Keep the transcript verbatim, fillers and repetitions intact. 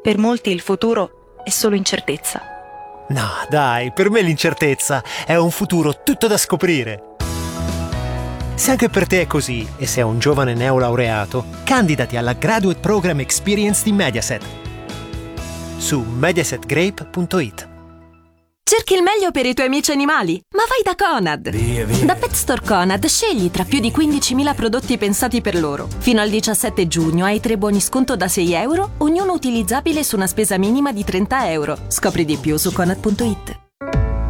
Per molti il futuro è solo incertezza. No, dai, per me l'incertezza è un futuro tutto da scoprire. Se anche per te è così e sei un giovane neolaureato, candidati alla Graduate Program Experience di Mediaset su mediaset grape punto it. Cerchi il meglio per i tuoi amici animali? Ma vai da Conad! Via, via. Da Pet Store Conad scegli tra più di quindicimila prodotti pensati per loro. Fino al diciassette giugno hai tre buoni sconto da sei euro, ognuno utilizzabile su una spesa minima di trenta euro. Scopri di più su conad punto it.